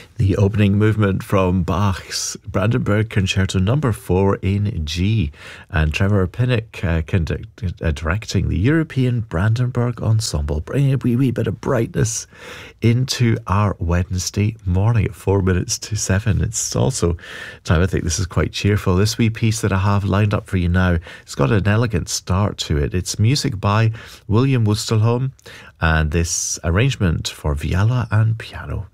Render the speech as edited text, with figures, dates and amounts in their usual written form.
The opening movement from Bach's Brandenburg Concerto No. 4 in G, and Trevor Pinnock directing the European Brandenburg Ensemble, bringing a wee bit of brightness into our Wednesday morning at 4 minutes to 7. It's also time, I think this is quite cheerful. This wee piece that I have lined up for you now, it's got an elegant start to it. It's music by William Wusterholm, and this arrangement for viola and piano.